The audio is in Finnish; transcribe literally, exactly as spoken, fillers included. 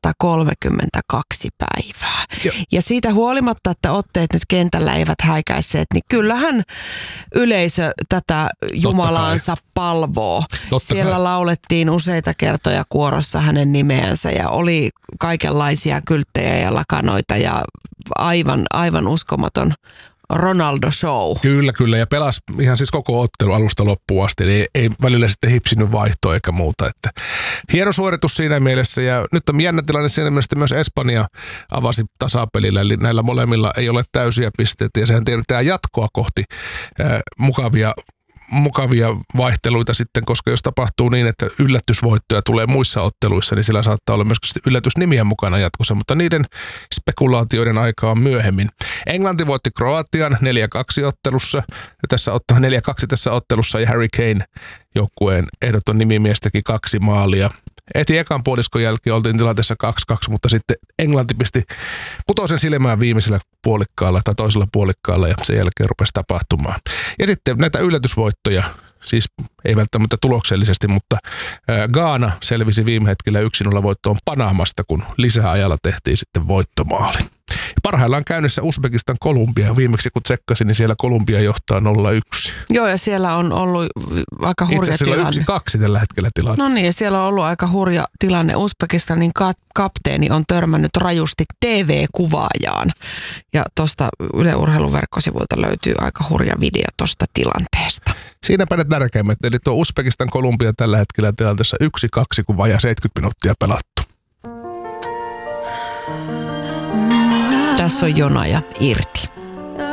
kaksisataakolmekymmentäkaksi päivää. Jo. Ja siitä huolimatta, että otteet nyt kentällä eivät häikäisseet, niin kyllähän yleisö tätä Jumalaansa palvoo. Totta Siellä kai. laulettiin useita kertoja kuorossa hänen nimeänsä ja oli kaikenlaisia kylttejä ja lakanoita ja aivan, aivan uskomaton Ronaldo show. Kyllä, kyllä. Ja pelasi ihan siis koko ottelu alusta loppuun asti. Eli ei välillä sitten hipsinyt vaihtoa eikä muuta. Että hieno suoritus siinä mielessä. Ja nyt on jännä tilanne siinä mielessä, myös Espanja avasi tasapelillä. Eli näillä molemmilla ei ole täysiä pisteitä. Ja sehän tiedetään jatkoa kohti äh, mukavia mukavia vaihteluita sitten, koska jos tapahtuu niin, että yllätysvoittoja tulee muissa otteluissa, niin sillä saattaa olla myös yllätysnimiä mukana jatkossa, mutta niiden spekulaatioiden aika on myöhemmin. Englanti voitti Kroatian neljä kaksi ottelussa, ja tässä ottaa neljä kaksi tässä ottelussa, ja Harry Kane joukkueen ehdoton nimimies teki kaksi maalia. Eti ekan puoliskon jälkeen oltiin tilanteessa kaksi kaksi, mutta sitten Englanti pisti kutosen silmään viimeisellä puolikkaalla tai toisella puolikkaalla ja sen jälkeen rupesi tapahtumaan. Ja sitten näitä yllätysvoittoja, siis ei välttämättä tuloksellisesti, mutta Ghana selvisi viime hetkellä yksi nolla voittoon Panamasta, kun lisäajalla tehtiin sitten voittomaali. Parhaillaan käynnissä Uzbekistan Kolumbia. Viimeksi kun tsekkasin, niin siellä Kolumbia johtaa nolla yksi. Joo, ja siellä on ollut aika hurja Itse asiassa tilanne. on yksi kaksi tällä hetkellä tilanne. No niin, ja siellä on ollut aika hurja tilanne. Uzbekistanin ka- kapteeni on törmännyt rajusti T V-kuvaajaan. Ja tuosta Yle Urheilun verkkosivuilta löytyy aika hurja video tuosta tilanteesta. Siinäpä ne tärkeimmät. Eli tuo Uzbekistan Kolumbia tällä hetkellä tilanteessa yksi kaksi, kun vajaa seitsemänkymmentä minuuttia pelattu. Tässä on Jona ja Irti.